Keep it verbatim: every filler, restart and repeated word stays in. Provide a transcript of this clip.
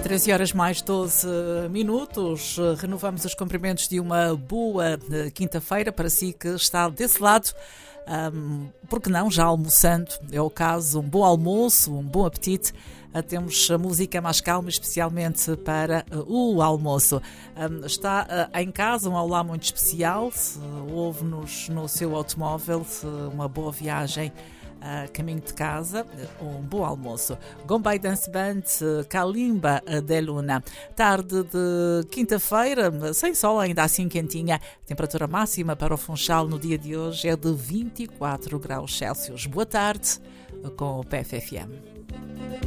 treze horas mais doze minutos, renovamos os cumprimentos de uma boa quinta-feira para si que está desse lado, um, porque não, já almoçando, é o caso, um bom almoço, um bom apetite. Uh, temos a música mais calma, especialmente para uh, o almoço. Um, está uh, em casa, um olá muito especial, uh, ouve-nos no seu automóvel, uh, uma boa viagem a caminho de casa, um bom almoço. Gombay Dance Band, Kalimba de Luna. Tarde de quinta-feira, sem sol, ainda assim quentinha. Temperatura máxima para o Funchal no dia de hoje é de vinte e quatro graus Celsius. Boa tarde com o P F F M.